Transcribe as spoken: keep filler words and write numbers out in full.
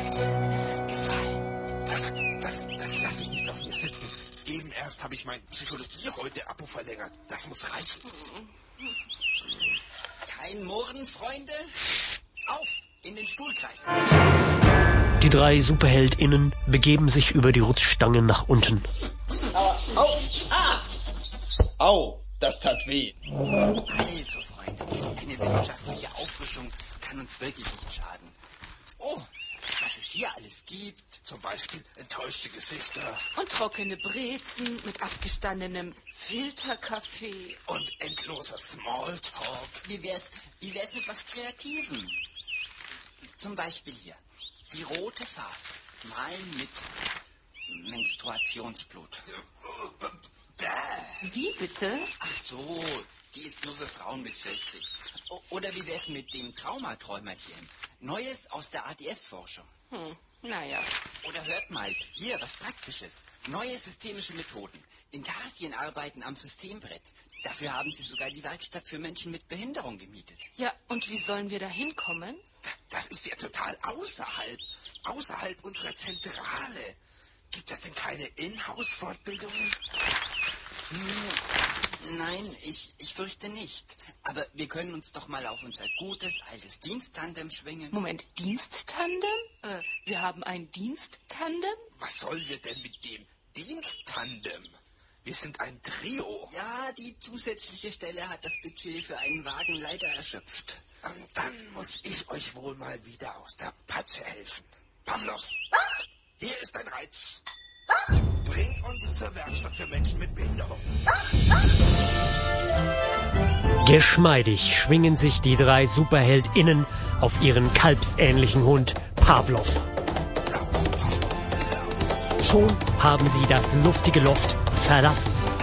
Das, das lasse ich nicht auf mir sitzen. Eben erst habe ich mein Psychologie-Heute-Abo verlängert. Das muss reichen. Kein Murren, Freunde. Auf, in den Stuhlkreis. Die drei SuperheldInnen begeben sich über die Rutschstange nach unten. Au, au, ah. Au, das tat weh. Also, Freunde, eine wissenschaftliche Auffrischung kann uns wirklich nicht schaden. Oh, was es hier alles gibt. Zum Beispiel enttäuschte Gesichter. Und trockene Brezen mit abgestandenem Filterkaffee. Und endloser Smalltalk. Wie wär's, wie wär's mit was Kreativem? Zum Beispiel hier. Die rote Phase. Malen mit Menstruationsblut. Wie bitte? Ach so, die ist nur für Frauen bis vierzig. O- Oder wie wär's mit dem Traumaträumerchen? Neues aus der A D S-Forschung. Hm, naja. Oder hört mal, hier was Praktisches. Neue systemische Methoden. Intarsien arbeiten am Systembrett. Dafür haben sie sogar die Werkstatt für Menschen mit Behinderung gemietet. Ja, und wie sollen wir da hinkommen? Das ist ja total außerhalb. Außerhalb unserer Zentrale. Gibt es denn keine Inhouse-Fortbildungen? Hm, nein, ich, ich fürchte nicht. Aber wir können uns doch mal auf unser gutes, altes Diensttandem schwingen. Moment, Diensttandem? Äh, wir haben ein Diensttandem? Was sollen wir denn mit dem Diensttandem? Wir sind ein Trio. Ja, die zusätzliche Stelle hat das Budget für einen Wagen leider erschöpft. Und dann muss ich euch wohl mal wieder aus der Patsche helfen. Pavlos, ah, hier ist ein Reiz. Ah, bring uns zur Werkstatt für Menschen mit Behinderung. Ah, ah. Geschmeidig schwingen sich die drei SuperheldInnen auf ihren kalbsähnlichen Hund Pavlov. Schon haben sie das luftige Loft verlassen.